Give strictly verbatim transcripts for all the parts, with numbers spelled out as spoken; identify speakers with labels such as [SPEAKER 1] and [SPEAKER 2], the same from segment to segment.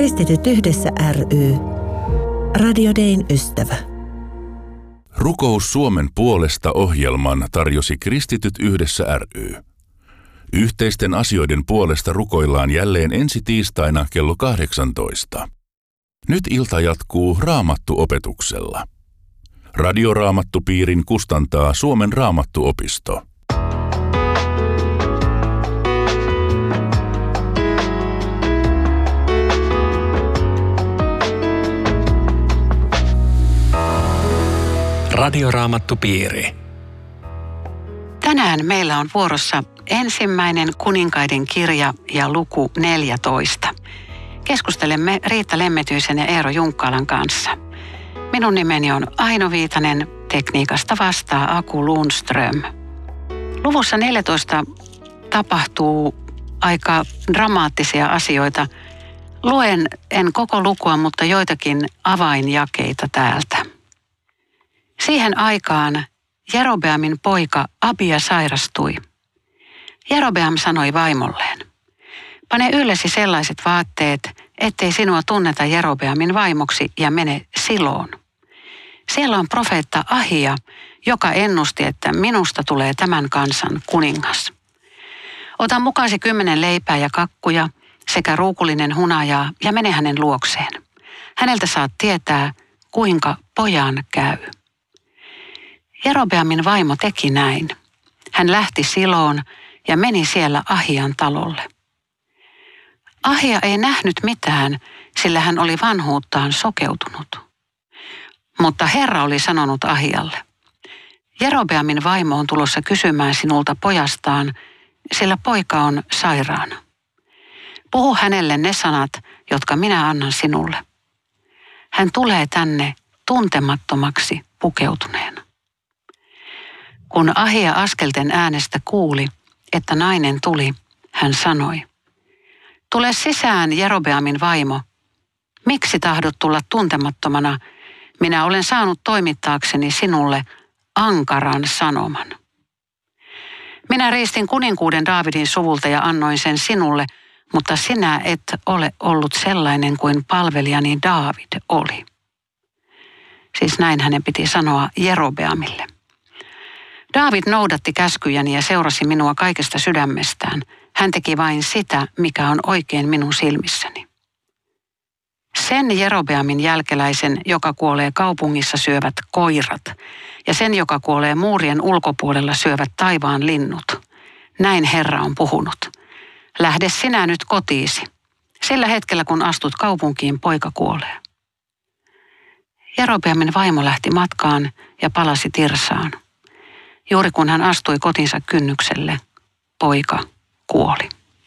[SPEAKER 1] Kristityt yhdessä ry. Radio Dayn ystävä.
[SPEAKER 2] Rukous Suomen puolesta -ohjelman tarjosi Kristityt yhdessä ry. Yhteisten asioiden puolesta rukoillaan jälleen ensi tiistaina kello kahdeksantoista. Nyt ilta jatkuu Raamattu-opetuksella. Radioraamattupiirin kustantaa Suomen Raamattuopisto.
[SPEAKER 3] Radioraamattupiiri.
[SPEAKER 4] Tänään meillä on vuorossa ensimmäinen kuninkaiden kirja ja luku neljätoista. Keskustelemme Riitta Lemmetyisen ja Eero Junkkaalan kanssa. Minun nimeni on Aino Viitanen, tekniikasta vastaa Aku Lundström. Luvussa neljätoista tapahtuu aika dramaattisia asioita. Luen en koko lukua, mutta joitakin avainjakeita täältä. Siihen aikaan Jerobeamin poika Abia sairastui. Jerobeam sanoi vaimolleen: pane yllesi sellaiset vaatteet, ettei sinua tunneta Jerobeamin vaimoksi, ja mene Siloon. Siellä on profeetta Ahia, joka ennusti, että minusta tulee tämän kansan kuningas. Ota mukaasi kymmenen leipää ja kakkuja sekä ruukullinen hunajaa ja mene hänen luokseen. Häneltä saat tietää, kuinka pojan käy. Jerobeamin vaimo teki näin. Hän lähti Siloon ja meni siellä Ahian talolle. Ahia ei nähnyt mitään, sillä hän oli vanhuuttaan sokeutunut. Mutta Herra oli sanonut Ahialle: Jerobeamin vaimo on tulossa kysymään sinulta pojastaan, sillä poika on sairaana. Puhu hänelle ne sanat, jotka minä annan sinulle. Hän tulee tänne tuntemattomaksi pukeutuneena. Kun Ahia askelten äänestä kuuli, että nainen tuli, hän sanoi: tule sisään, Jerobeamin vaimo. Miksi tahdot tulla tuntemattomana? Minä olen saanut toimittaakseni sinulle ankaran sanoman. Minä riistin kuninkuuden Daavidin suvulta ja annoin sen sinulle, mutta sinä et ole ollut sellainen kuin palvelijani Daavid oli. Siis näin hänen piti sanoa Jerobeamille. Daavid noudatti käskyjäni ja seurasi minua kaikesta sydämestään. Hän teki vain sitä, mikä on oikein minun silmissäni. Sen Jerobeamin jälkeläisen, joka kuolee kaupungissa, syövät koirat, ja sen, joka kuolee muurien ulkopuolella, syövät taivaan linnut. Näin Herra on puhunut. Lähde sinä nyt kotiisi. Sillä hetkellä, kun astut kaupunkiin, poika kuolee. Jerobeamin vaimo lähti matkaan ja palasi Tirsaan. Juuri kun hän astui kotinsa kynnykselle, poika kuoli.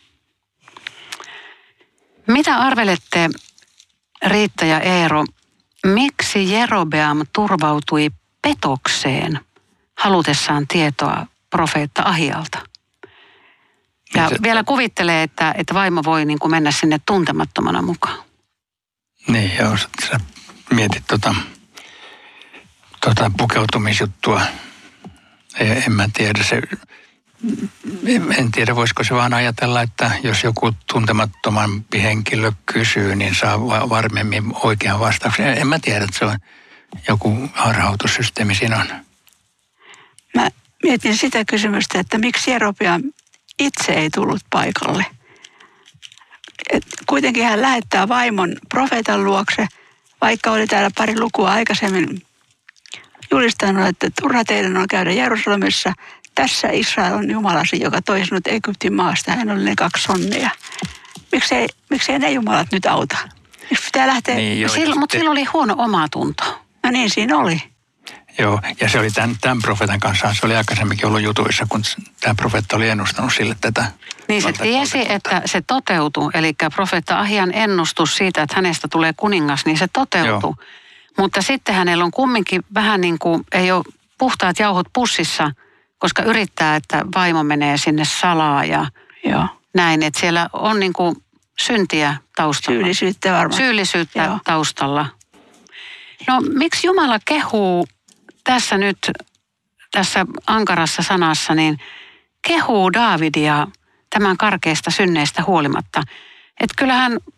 [SPEAKER 4] Mitä arvelette, Riitta ja Eero, miksi Jerobeam turvautui petokseen halutessaan tietoa profeetta Ahialta? Ja se, vielä kuvittelee, että, että vaimo voi niin kuin mennä sinne tuntemattomana mukaan.
[SPEAKER 5] Niin, joo, sä mietit tota, tota pukeutumisjuttua. En mä tiedä, se, en tiedä voisiko se vaan ajatella, että jos joku tuntemattomampi henkilö kysyy, niin saa varmemmin oikean vastauksen. En mä tiedä, että se on joku harhautussysteemi siinä on.
[SPEAKER 6] Mä mietin sitä kysymystä, että miksi Jerobeam itse ei tullut paikalle. Et kuitenkin hän lähettää vaimon profeetan luokse, vaikka oli täällä pari lukua aikaisemmin julistanut, että turha teidän on käydä Jerusalemissa. Tässä Israel on Jumalasi, joka toi sinut Egyptin maasta. Hän oli ne kaksi sonnia. Miksei, miksei ne jumalat nyt auta? Miksi pitää lähteä?
[SPEAKER 5] Niin, joo,
[SPEAKER 4] Sillä, mutta sillä oli huono omatunto.
[SPEAKER 6] No niin, siinä oli.
[SPEAKER 5] Joo, ja se oli tämän, tämän profeetan kanssa, se oli aikaisemminkin ollut jutuissa, kun tämä profeetta oli ennustanut sille tätä.
[SPEAKER 4] Niin se tiesi, että se toteutui, eli profeetta Ahian ennustus siitä, että hänestä tulee kuningas, niin se toteutui. Joo. Mutta sitten hänellä on kumminkin vähän niin kuin, ei ole puhtaat jauhot pussissa, koska yrittää, että vaimo menee sinne salaa ja
[SPEAKER 6] Joo.
[SPEAKER 4] näin. Että siellä on niin kuin syntiä taustalla.
[SPEAKER 6] Syyllisyyttä varmaan.
[SPEAKER 4] Syyllisyyttä
[SPEAKER 6] Joo.
[SPEAKER 4] taustalla. No miksi Jumala kehuu tässä nyt, tässä ankarassa sanassa, niin kehuu Daavidia tämän karkeista synneistä huolimatta. Että kyllähän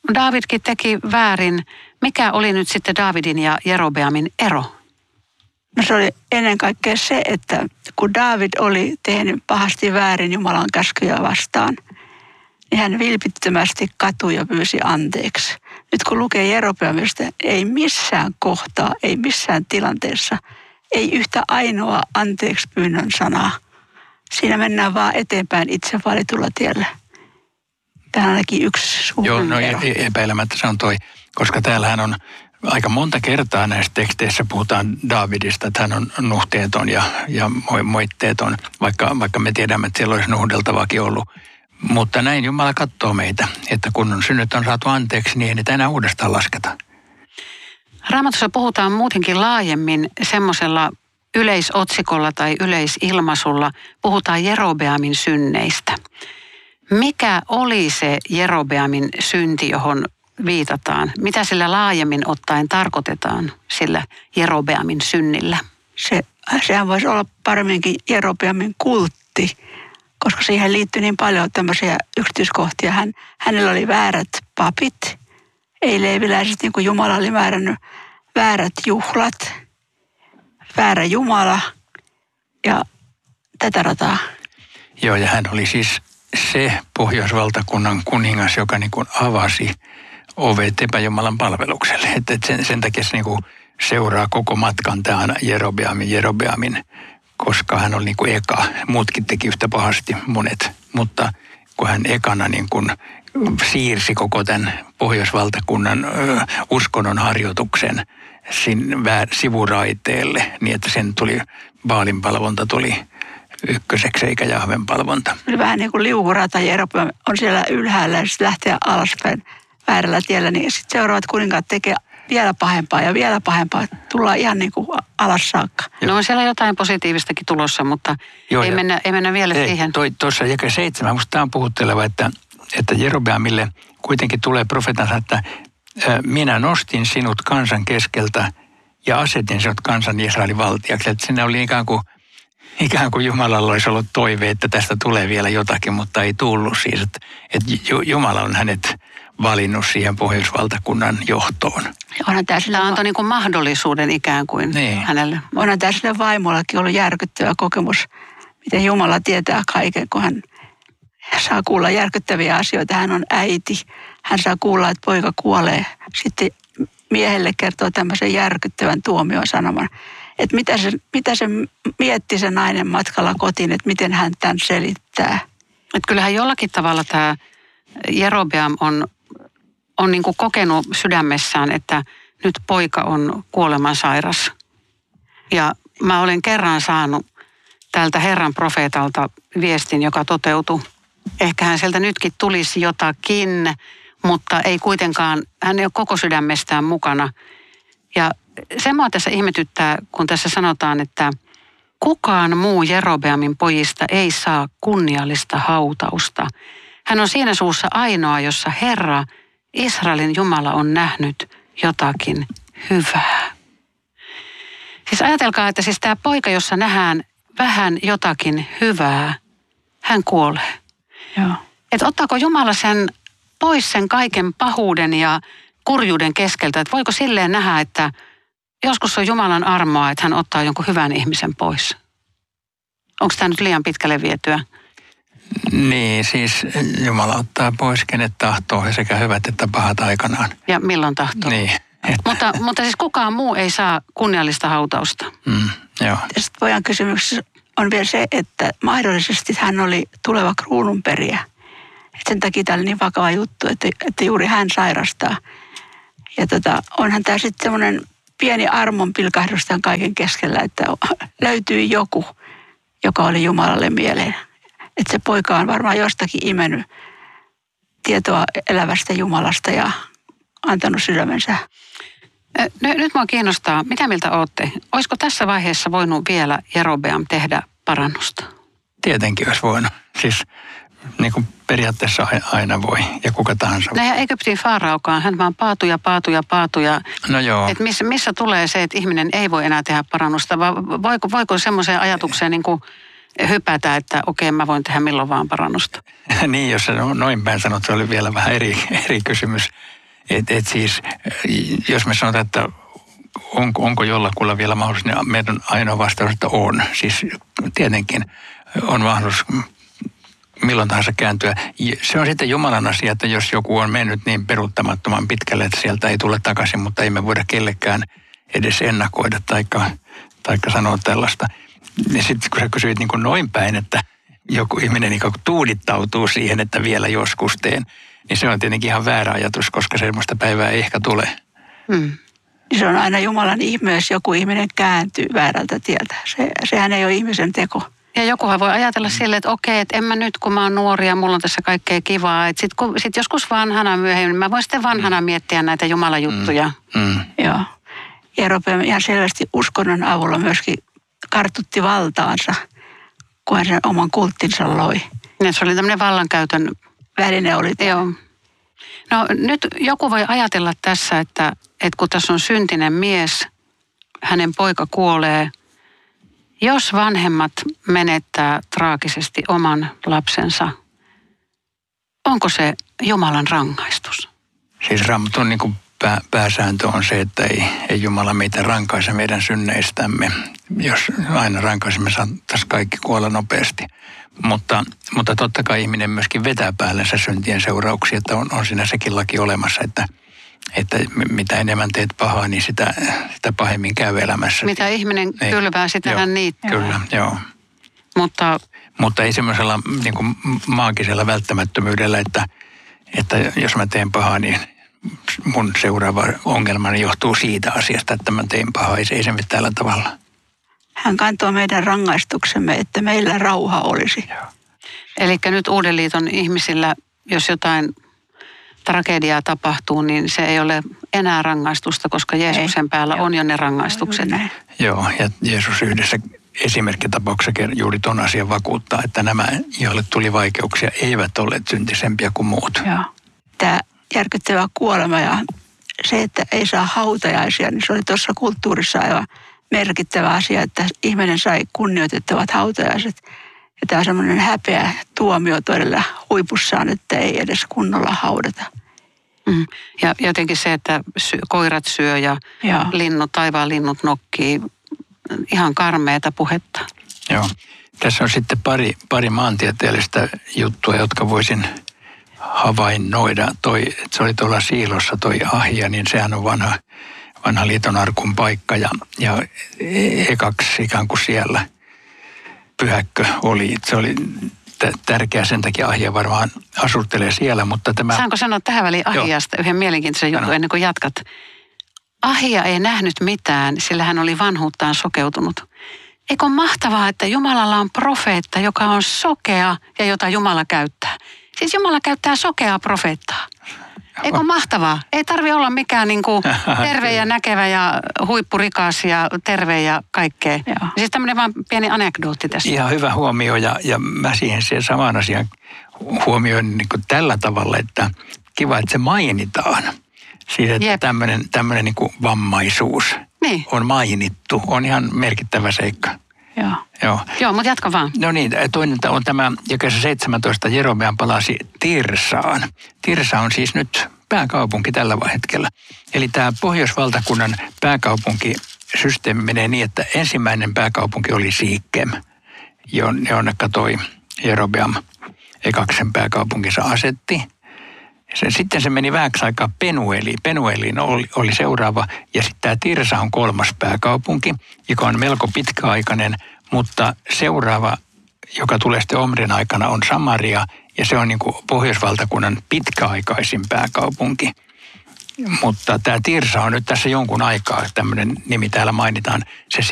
[SPEAKER 4] Daavidkin teki väärin. Mikä oli nyt sitten Daavidin ja Jerobeamin ero?
[SPEAKER 6] No se oli ennen kaikkea se, että kun Daavid oli tehnyt pahasti väärin Jumalan käskyjä vastaan, niin hän vilpittömästi katui ja pyysi anteeksi. Nyt kun lukee Jerobeamista, ei missään kohtaa, ei missään tilanteessa, ei yhtä ainoa anteeksi pyynnön sanaa. Siinä mennään vaan eteenpäin itse valitulla tiellä. Tämä on ainakin yksi suuri
[SPEAKER 5] Joo, no
[SPEAKER 6] ero.
[SPEAKER 5] epäilemättä se on toi, koska täällähän on aika monta kertaa näissä teksteissä puhutaan Daavidista, että hän on nuhteeton ja, ja moitteeton, vaikka, vaikka me tiedämme, että siellä olisi nuhdeltavaakin ollut. Mutta näin Jumala katsoo meitä, että kun on synnyt on saatu anteeksi, niin ei niitä enää uudestaan lasketa.
[SPEAKER 4] Raamatussa puhutaan muutenkin laajemmin semmoisella yleisotsikolla tai yleisilmaisulla. Puhutaan Jerobeamin synneistä. Mikä oli se Jerobeamin synti, johon viitataan? Mitä sillä laajemmin ottaen tarkoitetaan sillä Jerobeamin synnillä?
[SPEAKER 6] Se, sehän voisi olla paremminkin Jerobeamin kultti, koska siihen liittyy niin paljon tämmöisiä yksityiskohtia. Hän, hänellä oli väärät papit, ei leeviläiset, niin kuin Jumala oli määrännyt, väärät juhlat, väärä Jumala ja tätä rataa.
[SPEAKER 5] Joo, ja hän oli siis se Pohjoisvaltakunnan kuningas, joka niin kuin avasi ovet epäjumalan palvelukselle. Että sen, sen takia se niin kuin seuraa koko matkan tämän Jerobeamin, Jerobeamin, koska hän oli niin kuin eka. Muutkin teki yhtä pahasti monet, mutta kun hän ekana niin kuin siirsi koko tämän Pohjoisvaltakunnan ö, uskonnon harjoituksen sin, vä, sivuraiteelle, niin että sen tuli, Baalin palvonta tuli ykköseksi eikä Jahven palvonta.
[SPEAKER 6] Vähän niin kuin liukurata Jerobeam on siellä ylhäällä ja sitten lähtee alaspäin väärällä tiellä, niin sitten seuraavat kuninkaat tekee vielä pahempaa ja vielä pahempaa. Tullaan ihan niin kuin alas saakka.
[SPEAKER 4] No on siellä jotain positiivistakin tulossa, mutta Joo, ei, mennä, ei mennä vielä ei, siihen.
[SPEAKER 5] Tuossa jae seitsemän, musta tämä on puhutteleva, että, että Jerobeamille kuitenkin tulee profeetansa, että minä nostin sinut kansan keskeltä ja asetin sinut kansan Israelin valtiaksi. Että siinä oli ikään kuin, ikään kuin Jumalalla olisi ollut toive, että tästä tulee vielä jotakin, mutta ei tullut siis. Että, että Jumala on hänet valinnut siihen Pohjoisvaltakunnan johtoon.
[SPEAKER 6] Onhan tämä
[SPEAKER 4] Tämä antoi niin kuin mahdollisuuden ikään kuin niin hänelle.
[SPEAKER 6] Onhan tämä sille vaimollakin ollut järkyttävä kokemus, miten Jumala tietää kaiken, kun hän saa kuulla järkyttäviä asioita. Hän on äiti. Hän saa kuulla, että poika kuolee. Sitten miehelle kertoo tämmöisen järkyttävän tuomion sanoman. Että mitä se, mitä se mietti se nainen matkalla kotiin, että miten hän tämän selittää.
[SPEAKER 4] Että kyllähän jollakin tavalla tämä Jerobeam on, on niin kuin kokenut sydämessään, että nyt poika on kuolemansairas. Ja mä olen kerran saanut tältä Herran profeetalta viestin, joka toteutui. Ehkähän sieltä nytkin tulisi jotakin, mutta ei kuitenkaan, hän ei ole koko sydämestään mukana. Ja se mua tässä ihmetyttää, kun tässä sanotaan, että kukaan muu Jerobeamin pojista ei saa kunniallista hautausta. Hän on siinä suussa ainoa, jossa Herra, Israelin Jumala, on nähnyt jotakin hyvää. Siis ajatelkaa, että siis tämä poika, jossa nähdään vähän jotakin hyvää, hän kuolee.
[SPEAKER 6] Joo.
[SPEAKER 4] Että ottaako Jumala sen pois sen kaiken pahuuden ja kurjuuden keskeltä, että voiko silleen nähdä, että joskus on Jumalan armoa, että hän ottaa jonkun hyvän ihmisen pois. Onko tämä nyt liian pitkälle vietyä?
[SPEAKER 5] Niin, siis Jumala ottaa pois kenet tahtoo, sekä hyvät että pahat aikanaan.
[SPEAKER 4] Ja milloin tahtoo.
[SPEAKER 5] Niin. Että.
[SPEAKER 4] Mutta, mutta siis kukaan muu ei saa kunniallista hautausta.
[SPEAKER 5] Mm, joo.
[SPEAKER 6] Ja sitten pojan kysymyksessä on vielä se, että mahdollisesti hän oli tuleva kruununperijä. Et sen takia tämä oli niin vakava juttu, että, että juuri hän sairastaa. Ja tota, onhan tämä sitten semmoinen pieni armon pilkahdus tämän kaiken keskellä, että löytyy joku, joka oli Jumalalle mieleen. Että se poika on varmaan jostakin imennyt tietoa elävästä Jumalasta ja antanut sydämensä.
[SPEAKER 4] Nyt minua kiinnostaa, mitä mieltä olette? Olisiko tässä vaiheessa voinut vielä Jerobeam tehdä parannusta?
[SPEAKER 5] Tietenkin olisi voinut. Siis niin kuin periaatteessa aina voi ja kuka tahansa.
[SPEAKER 4] Näinhän Egyptin faaraukaan, hän vaan paatui ja paatui ja paatui.
[SPEAKER 5] No joo.
[SPEAKER 4] Että missä, missä tulee se, että ihminen ei voi enää tehdä parannusta, vai voiko, voiko semmoiseen ajatukseen niin kuin hypätä, että okei, mä voin tehdä milloin vaan parannusta.
[SPEAKER 5] Niin, jos sä noin päin sanot, se oli vielä vähän eri, eri kysymys. Että et siis, jos me sanotaan, että onko, onko jollakulla vielä mahdollisuus, niin meidän ainoa vastaus, että on. Siis tietenkin on mahdollisuus milloin tahansa kääntyä. Se on sitten Jumalan asia, että jos joku on mennyt niin peruuttamattoman pitkälle, että sieltä ei tule takaisin, mutta ei me voida kellekään edes ennakoida taikka, taikka sanoa tällaista. Ja sitten kun sä kysyit niin kuin noin päin, että joku ihminen niin kuin tuudittautuu siihen, että vielä joskus teen, niin se on tietenkin ihan väärä ajatus, koska semmoista päivää ei ehkä tule.
[SPEAKER 6] Hmm. Se on aina Jumalan ihme, jos joku ihminen kääntyy väärältä tieltä. Se, sehän ei ole ihmisen teko.
[SPEAKER 4] Ja jokuhan voi ajatella silleen, että okei, että en mä nyt, kun mä oon nuori ja mulla on tässä kaikkea kivaa. Että sit, sit joskus vanhana myöhemmin, mä voin sitten vanhana miettiä näitä Jumalan juttuja. Mm. Mm.
[SPEAKER 6] Joo. Jerobeam ihan selvästi uskonnon avulla myöskin kartutti valtaansa, kun hän sen oman kulttinsa loi.
[SPEAKER 4] Ja se oli tämmöinen vallankäytön
[SPEAKER 6] väline oli.
[SPEAKER 4] Joo. No nyt joku voi ajatella tässä, että, että kun tässä on syntinen mies, hänen poika kuolee, jos vanhemmat menettää traagisesti oman lapsensa, onko se Jumalan rangaistus?
[SPEAKER 5] Siis Raamatun niin kuin pää, pääsääntö on se, että ei, ei Jumala meitä rankaise meidän synneistämme. Jos aina rankaisemme, saattaisi kaikki kuolla nopeasti. Mutta, mutta totta kai ihminen myöskin vetää päällensä syntien seurauksia, että on, on siinä sekin laki olemassa, että, että mitä enemmän teet pahaa, niin sitä, sitä pahemmin käy elämässä.
[SPEAKER 4] Mitä ihminen ei, kylvää, sitä
[SPEAKER 5] joo,
[SPEAKER 4] hän niittää.
[SPEAKER 5] Kyllä, joo.
[SPEAKER 4] Mutta,
[SPEAKER 5] mutta ei semmoisella niin kuin maagisella välttämättömyydellä, että, että jos mä teen pahaa, niin mun seuraava ongelmani johtuu siitä asiasta, että mä tein pahaa. Ei se, ei se mene tällä tavalla.
[SPEAKER 6] Hän kantoi meidän rangaistuksemme, että meillä rauha olisi.
[SPEAKER 4] Eli nyt Uuden liiton ihmisillä, jos jotain tragediaa tapahtuu, niin se ei ole enää rangaistusta, koska Jeesuksen ei. päällä Joo. on jo ne rangaistukset.
[SPEAKER 6] Joo,
[SPEAKER 5] Joo, ja Jeesus yhdessä esimerkkitapauksessa juuri ton asian vakuuttaa, että nämä, joille tuli vaikeuksia, eivät olleet syntisempiä kuin muut.
[SPEAKER 6] Joo. Tämä järkyttävä kuolema ja se, että ei saa hautajaisia, niin se oli tuossa kulttuurissa aivan merkittävä asia, että ihminen sai kunnioitettavat hautajaiset. Ja tämä on semmoinen häpeä tuomio todella huipussaan, että ei edes kunnolla haudata.
[SPEAKER 4] Mm. Ja jotenkin se, että sy- koirat syö ja Joo. linnut, taivaan linnut nokkii, ihan karmeeta puhetta.
[SPEAKER 5] Joo. Tässä on sitten pari, pari maantieteellistä juttua, jotka voisin havainnoida. Toi, että se oli tuolla Siilossa toi Ahia, niin sehän on vanha, vanha liiton arkun paikka ja, ja ekaksi ikään kuin siellä pyhäkkö oli. Se oli t- tärkeä sen takia Ahia varmaan asuttelee siellä, mutta tämä...
[SPEAKER 4] Saanko sanoa tähän väliin Ahiasta yhden mielenkiintoisen jutun ennen kuin jatkat? Ahia ei nähnyt mitään, sillä hän oli vanhuuttaan sokeutunut. Eikö ole mahtavaa, että Jumalalla on profeetta, joka on sokea ja jota Jumala käyttää? Siis Jumala käyttää sokeaa profeettaa. Eikö ole mahtavaa? Ei tarvitse olla mikään niin kuin terve ja näkevä ja huippurikas ja terve ja kaikkea. Joo. Siis tämmöinen vaan pieni anekdootti tässä.
[SPEAKER 5] Ihan hyvä huomio ja, ja mä siihen sen saman asian huomioin niin kuin tällä tavalla, että kiva, että se mainitaan. Siis että tämmöinen, tämmöinen niin kuin vammaisuus niin. on mainittu, on ihan merkittävä seikka.
[SPEAKER 4] Joo, Joo. Joo mutta jatka vaan.
[SPEAKER 5] No niin, toinen on tämä jakeessa seitsemäntoista Jerobeam palasi Tirsaan. Tirsa on siis nyt pääkaupunki tällä hetkellä. Eli tämä Pohjoisvaltakunnan pääkaupunkisysteemi menee niin, että ensimmäinen pääkaupunki oli Siikem, jonne toi Jerobeam ekaksi sen pääkaupunkinsa asetti. Se, sitten se meni vähäksi aikaa Penueliin. Penueliin oli, oli seuraava ja sitten tämä Tirsa on kolmas pääkaupunki, joka on melko pitkäaikainen, mutta seuraava, joka tulee sitten Omrin aikana, on Samaria ja se on niin kuin Pohjoisvaltakunnan pitkäaikaisin pääkaupunki. Mutta tämä Tirsa on nyt tässä jonkun aikaa, tämmöinen nimi täällä mainitaan, se